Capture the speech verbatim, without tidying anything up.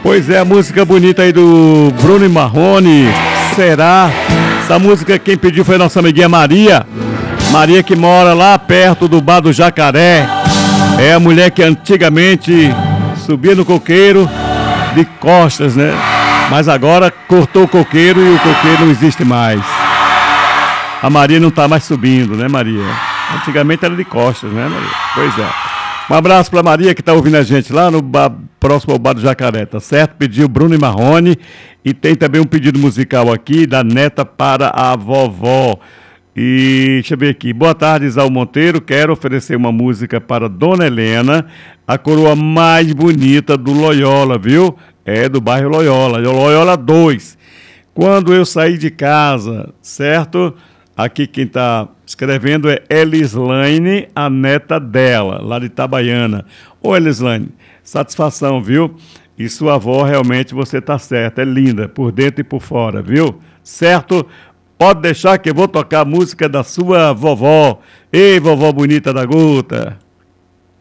Pois é, a música bonita aí do Bruno e Marrone, Será? Essa música quem pediu foi a nossa amiguinha Maria. Maria que mora lá perto do Bar do Jacaré. É a mulher que antigamente subia no coqueiro de costas, né? Mas agora cortou o coqueiro e o coqueiro não existe mais. A Maria não tá mais subindo, né, Maria? Antigamente era de costas, né, Maria? Pois é. Um abraço pra Maria que tá ouvindo a gente lá no bar, próximo ao Bar do Jacaré, tá certo? Pediu Bruno e Marrone. E tem também um pedido musical aqui da neta para a vovó. E deixa eu ver aqui. Boa tarde, Isaú Monteiro. Quero oferecer uma música para Dona Helena, a coroa mais bonita do Loyola, viu? É do bairro Loyola, Loyola dois. Quando eu saí de casa, certo? Aqui quem está escrevendo é Elislaine, a neta dela, lá de Itabaiana. Ô Elislaine, satisfação, viu? E sua avó, realmente, você tá certa, é linda, por dentro e por fora, viu? Certo? Pode deixar que eu vou tocar a música da sua vovó. Ei, vovó bonita da Guta.